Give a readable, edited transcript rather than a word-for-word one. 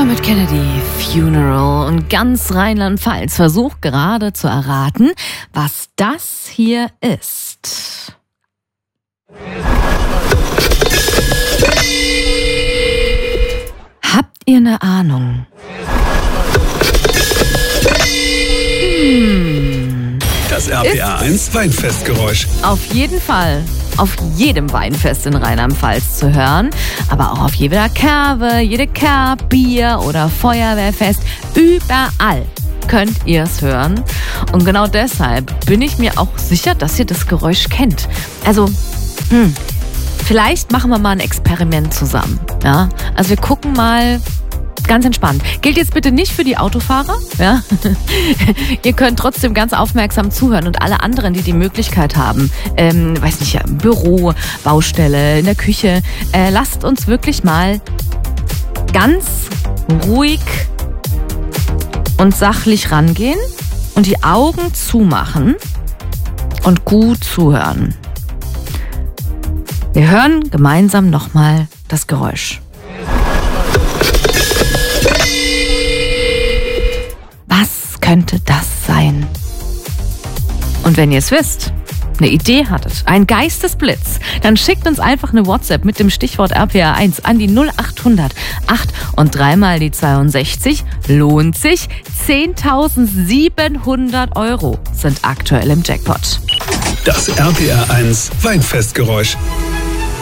Dermot Kennedy, Funeral, und ganz Rheinland-Pfalz versucht gerade zu erraten, was das hier ist. Habt ihr eine Ahnung? Das RPA1 Weinfestgeräusch. Auf jeden Fall auf jedem Weinfest in Rheinland-Pfalz zu hören, aber auch auf jeder Kerwe, jede Kerb, Bier- oder Feuerwehrfest. Überall könnt ihr es hören. Und genau deshalb bin ich mir auch sicher, dass ihr das Geräusch kennt. Also, vielleicht machen wir mal ein Experiment zusammen. Ja? Also wir gucken mal. Ganz entspannt. Gilt jetzt bitte nicht für die Autofahrer. Ja? Ihr könnt trotzdem ganz aufmerksam zuhören und alle anderen, die die Möglichkeit haben, weiß nicht, Büro, Baustelle, in der Küche, lasst uns wirklich mal ganz ruhig und sachlich rangehen und die Augen zumachen und gut zuhören. Wir hören gemeinsam nochmal das Geräusch. Was könnte das sein? Und wenn ihr es wisst, eine Idee hattet, ein Geistesblitz, dann schickt uns einfach eine WhatsApp mit dem Stichwort RPA1 an die 0800 8 und 3 mal die 62. Lohnt sich. 10.700 € sind aktuell im Jackpot. Das RPA1 Weinfestgeräusch.